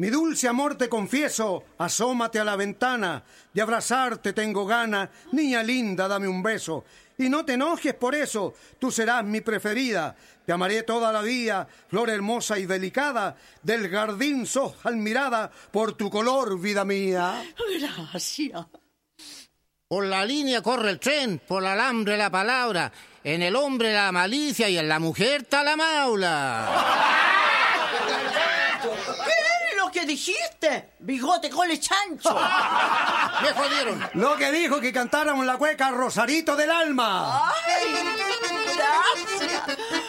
Mi dulce amor te confieso, asómate a la ventana, de abrazarte tengo gana, niña linda, dame un beso. Y no te enojes por eso, tú serás mi preferida. Te amaré toda la vida, flor hermosa y delicada, del jardín sos admirada por tu color, vida mía. Gracias. Por la línea corre el tren, por el alambre la palabra, en el hombre la malicia y en la mujer está la maula. ¿Qué dijiste? Bigote cole chancho. Me jodieron. Lo que dijo que cantáramos la cueca Rosarito del Alma. Ay, gracias.